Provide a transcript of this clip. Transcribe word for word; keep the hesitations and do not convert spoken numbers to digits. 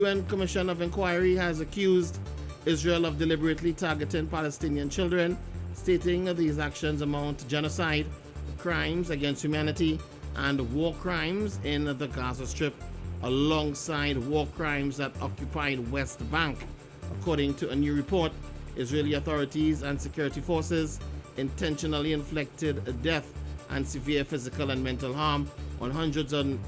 U N Commission of Inquiry has accused Israel of deliberately targeting Palestinian children, stating that these actions amount to genocide, crimes against humanity, and war crimes in the Gaza Strip, alongside war crimes at occupied West Bank. According to a new report, Israeli authorities and security forces intentionally inflicted death and severe physical and mental harm on hundreds of